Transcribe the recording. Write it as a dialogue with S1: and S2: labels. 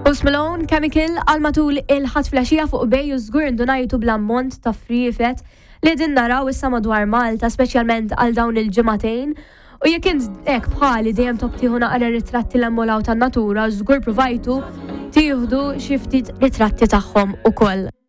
S1: Post Malone, Chemical, għal-matul il-ħat flasġija fuq bej u żgur indunajtu bl-ammont ta' frifet li din naraw issa madwar Malta, speċjalment għal dawn il-ġematejn. U jekk int hekk bħali dejjem tobtieħu naqra ritratti l-emmolaw tan-natura, żgur provajtu tieħdu xi ftit ritratti tagħhom ukoll.